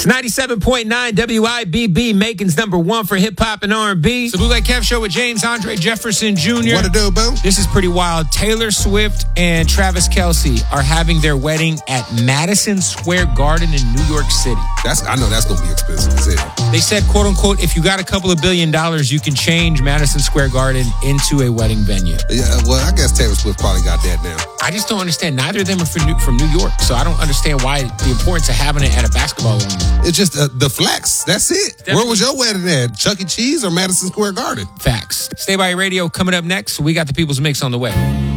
It's 97.9 WIBB, Macon's number one for hip-hop and R&B. It's the Bootleg Kev Show with James Andre Jefferson Jr. What to do, boo? This is pretty wild. Taylor Swift and Travis Kelce are having their wedding at Madison Square Garden in New York City. I know that's going to be expensive as hell. They said, quote unquote, if you got a couple of $1 billion, you can change Madison Square Garden into a wedding venue. Yeah, well, I guess Taylor Swift probably got that now. I just don't understand. Neither of them are from New York, so I don't understand why the importance of having it at a basketball venue. It's just the flex. That's it. Definitely. Where was your wedding at? Chuck E. Cheese or Madison Square Garden? Facts. Stay by your radio. Coming up next, we got the People's Mix on the way.